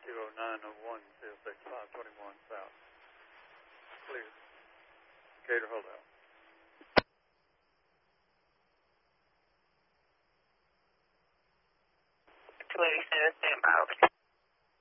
20901, CSX 521 south. Clear. Gator, hold out. Clear, stand by.